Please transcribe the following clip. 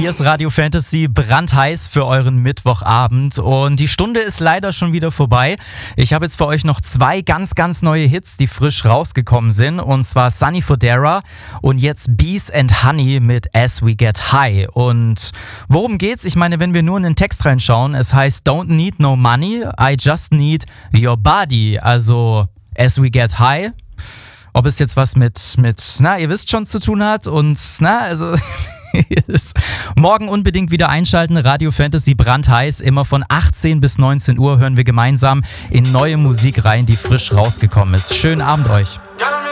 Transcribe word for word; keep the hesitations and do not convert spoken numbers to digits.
Hier ist Radio Fantasy brandheiß für euren Mittwochabend und die Stunde ist leider schon wieder vorbei. Ich habe jetzt für euch noch zwei ganz, ganz neue Hits, die frisch rausgekommen sind, und zwar Sunny Fodera und jetzt Bees and Honey mit As We Get High. Und worum geht's? Ich meine, wenn wir nur in den Text reinschauen, es heißt Don't need no money, I just need your body. Also As We Get High. Ob es jetzt was mit, mit, na, ihr wisst schon, zu tun hat und, na, also... Morgen unbedingt wieder einschalten, Radio Fantasy brandheiß. Immer von achtzehn bis neunzehn Uhr hören wir gemeinsam in neue Musik rein, die frisch rausgekommen ist. Schönen Abend euch.